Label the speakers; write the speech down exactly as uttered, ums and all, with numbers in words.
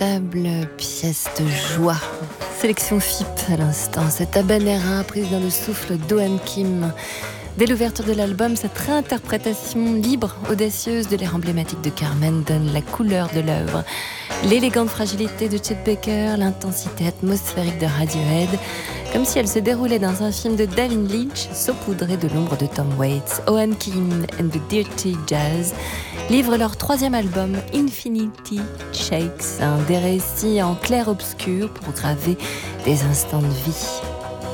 Speaker 1: véritable pièce de joie. Sélection F I P à l'instant, cette habanera prise dans le souffle d'Oan Kim. Dès l'ouverture de l'album, cette réinterprétation libre, audacieuse de l'air emblématique de Carmen donne la couleur de l'œuvre. L'élégante fragilité de Chet Baker, l'intensité atmosphérique de Radiohead, comme si elle se déroulait dans un film de David Lynch, saupoudré de l'ombre de Tom Waits. Oan Kim and the Dirty Jazz livrent leur troisième album, Infinity Shakes, un des récits en clair-obscur pour graver des instants de vie.